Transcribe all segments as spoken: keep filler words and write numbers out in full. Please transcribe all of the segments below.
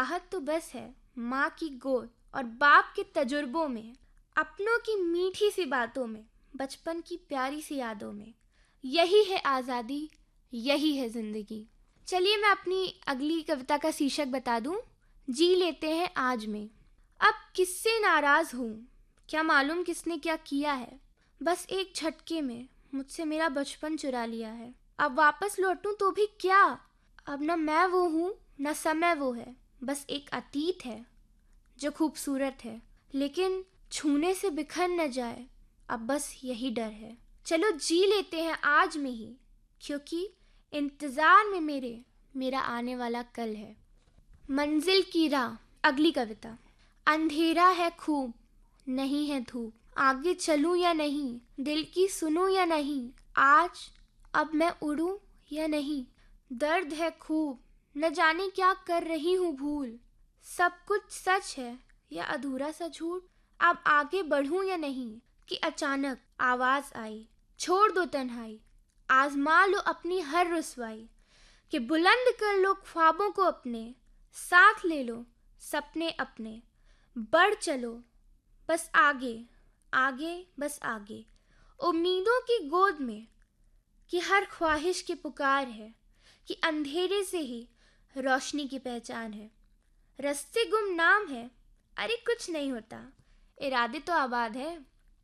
राहत तो बस है माँ की गोद और बाप के तजुर्बों में, अपनों की मीठी सी बातों में, बचपन की प्यारी सी यादों में। यही है आज़ादी, यही है ज़िंदगी। चलिए मैं अपनी अगली कविता का शीर्षक बता दूं, जी लेते हैं आज में। अब किससे नाराज़ हूँ, क्या मालूम किसने क्या किया है, बस एक झटके में मुझसे मेरा बचपन चुरा लिया है। अब वापस लौटूं तो भी क्या, अब न मैं वो हूँ न समय वो है, बस एक अतीत है जो खूबसूरत है, लेकिन छूने से बिखर न जाए, अब बस यही डर है। चलो जी लेते हैं आज में ही, क्योंकि इंतज़ार में मेरे मेरा आने वाला कल है। मंजिल की राह, अगली कविता। अंधेरा है खूब, नहीं है धूप, आगे चलूं या नहीं, दिल की सुनूं या नहीं, आज अब मैं उड़ूं या नहीं। दर्द है खूब, न जाने क्या कर रही हूँ भूल, सब कुछ सच है या अधूरा सा झूठ, अब आगे बढ़ूं या नहीं, कि अचानक आवाज आई, छोड़ दो तन्हाई, आजमा लो अपनी हर रुसवाई, कि बुलंद कर लो ख्वाबों को अपने, साथ ले लो सपने अपने, बढ़ चलो बस आगे, आगे बस आगे, उम्मीदों की गोद में, कि हर ख्वाहिश की पुकार है, कि अंधेरे से ही रोशनी की पहचान है। रास्ते गुमनाम है, अरे कुछ नहीं होता, इरादे तो आबाद है,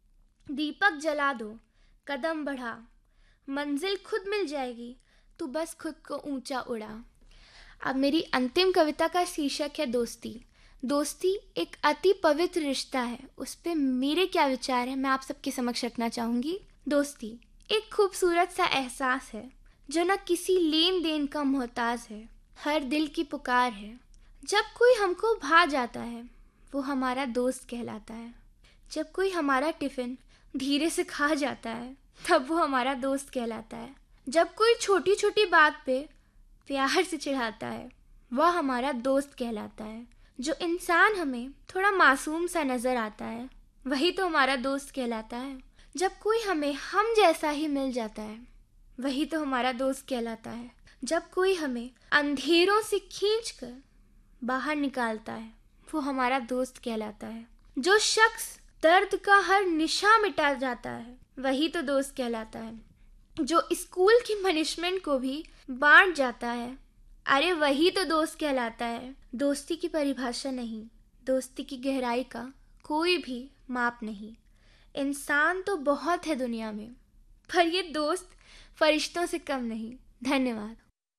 दीपक जला दो, कदम बढ़ा, मंजिल खुद मिल जाएगी, तू बस खुद को ऊंचा उड़ा। अब मेरी अंतिम कविता का शीर्षक है दोस्ती। दोस्ती एक अति पवित्र रिश्ता है, उस पे मेरे क्या विचार हैं मैं आप सबके समक्ष रखना चाहूँगी। दोस्ती एक खूबसूरत सा एहसास है जो न किसी लेन देन का मोहताज है, हर दिल की पुकार है। जब कोई हमको भा जाता है वो हमारा दोस्त कहलाता है, जब कोई हमारा टिफ़िन धीरे से खा जाता है तब वो हमारा दोस्त कहलाता है, जब कोई छोटी छोटी बात पे प्यार से चिढ़ाता है वह हमारा दोस्त कहलाता है, जो इंसान हमें थोड़ा मासूम सा नज़र आता है वही तो हमारा दोस्त कहलाता है, जब कोई हमें हम जैसा ही मिल जाता है वही तो हमारा दोस्त कहलाता है, जब कोई हमें अंधेरों से खींचकर बाहर निकालता है वो हमारा दोस्त कहलाता है, जो शख्स दर्द का हर निशा मिटा जाता है वही तो दोस्त कहलाता है, जो स्कूल की पनिशमेंट को भी बांट जाता है, अरे वही तो दोस्त कहलाता है। दोस्ती की परिभाषा नहीं, दोस्ती की गहराई का कोई भी माप नहीं। इंसान तो बहुत है दुनिया में, पर ये दोस्त फरिश्तों से कम नहीं। धन्यवाद।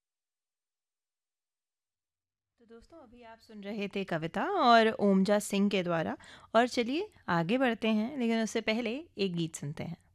तो दोस्तों अभी आप सुन रहे थे कविता और ओमजा सिंह के द्वारा, और चलिए आगे बढ़ते हैं, लेकिन उससे पहले एक गीत सुनते हैं।